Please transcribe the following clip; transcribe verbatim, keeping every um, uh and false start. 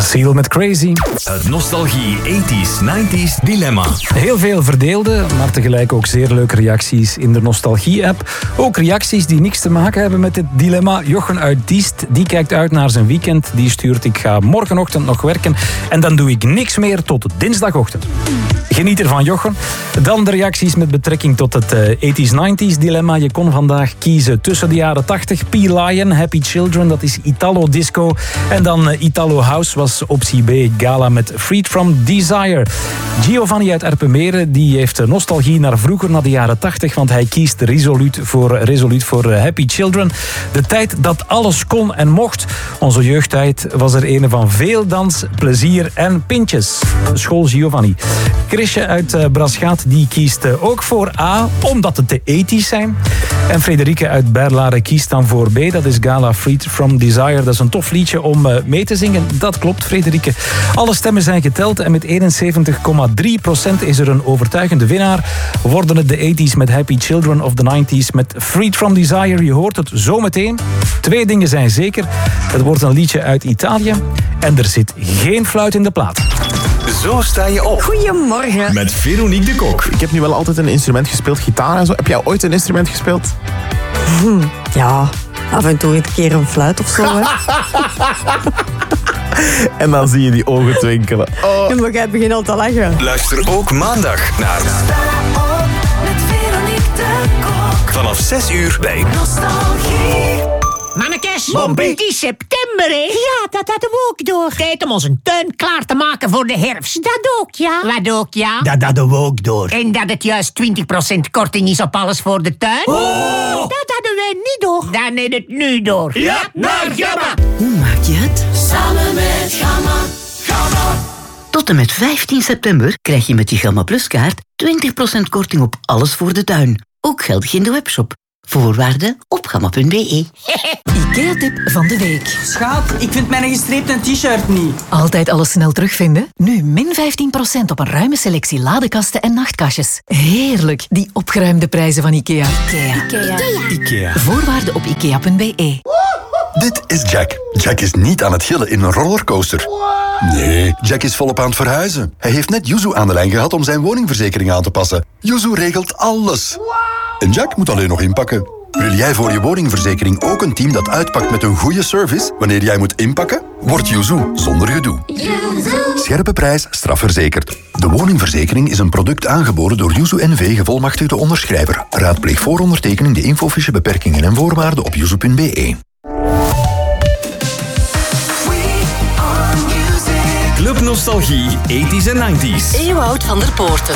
Seal met Crazy. Het Nostalgie tachtig, negentig dilemma. Heel veel verdeelde, maar tegelijk ook zeer leuke reacties in de Nostalgie-app. Ook reacties die niks te maken hebben met het dilemma. Jochen uit Diest, die kijkt uit naar zijn weekend. Die stuurt: ik ga morgenochtend nog werken en dan doe ik niks meer tot dinsdagochtend. Geniet ervan, Jochen. Dan de reacties met betrekking tot het uh, tachtig negentig dilemma. Je kon vandaag kiezen tussen de jaren tachtig, P-Lion, Happy Children, dat is Italo Disco. En dan uh, Italo House was optie B, Gala met Freed From Desire. Giovanni uit Erpenmeren, die heeft nostalgie naar vroeger, naar de jaren tachtig, want hij kiest resoluut voor, resoluut voor uh, Happy Children. De tijd dat alles kon en mocht. Onze jeugdtijd was er een van veel dans, plezier en pintjes. School Giovanni. Chrisje uit uh, Braschaat, die kiest uh, ook voor A, omdat het de tachtigs zijn. En Frederike uit Berlaren kiest dan voor B, dat is Gala Freed From Desire. Dat is een tof liedje om uh, mee te zingen. Dat klopt, Frederike. Alle stemmen zijn geteld en met eenenzeventig komma drie procent is er een overtuigende winnaar. Worden het de tachtigs met Happy Children of de negenties met Freed From Desire? Je hoort het zo meteen. Twee dingen zijn zeker. Het wordt een liedje uit Italië en er zit geen fluit in de plaat. Zo sta je op. Goedemorgen. Met Veronique de Kok. Ik heb nu wel altijd een instrument gespeeld, gitaar en zo. Heb jij ooit een instrument gespeeld? Hm, ja, af en toe een keer een fluit of zo. Hè. En dan zie je die ogen twinkelen. Oh. Ja, maar jij begint al te lachen. Luister ook maandag naar Met Veronique de Kok. vanaf zes uur bij Nostalgie. Mannekes, Bompie. het is september, hè? Ja, dat hadden we ook door. Tijd om onze tuin klaar te maken voor de herfst. Dat ook, ja. Wat ook, ja. Dat hadden we ook door. En dat het juist twintig procent korting is op alles voor de tuin. Oh! Dat hadden wij niet door. Dan is het nu door. Ja, naar Gamma! Hoe maak je het? Samen met Gamma. Gamma. Tot en met vijftien september krijg je met je Gamma Plus kaart twintig procent korting op alles voor de tuin. Ook geldig in de webshop. Voorwaarden op gamma punt b e. IKEA-tip van de week. Schat, ik vind mijn gestreepte t-shirt niet. Altijd alles snel terugvinden? Nu min vijftien procent op een ruime selectie ladekasten en nachtkastjes. Heerlijk, die opgeruimde prijzen van IKEA. IKEA. Ikea. IKEA. Voorwaarden op ikea punt b e. Dit is Jack. Jack is niet aan het gillen in een rollercoaster. Nee, Jack is volop aan het verhuizen. Hij heeft net Yuzu aan de lijn gehad om zijn woningverzekering aan te passen. Yuzu regelt alles. En Jack moet alleen nog inpakken. Wil jij voor je woningverzekering ook een team dat uitpakt met een goede service wanneer jij moet inpakken? Word Yuzu zonder gedoe. Scherpe prijs, strafverzekerd. De woningverzekering is een product aangeboden door Yuzu N V gevolmachtigde onderschrijver. Raadpleeg voor ondertekening de infofiche beperkingen en voorwaarden op yuzu punt b e. Club Nostalgie tachtig en negentig. Ewout van der Poorten.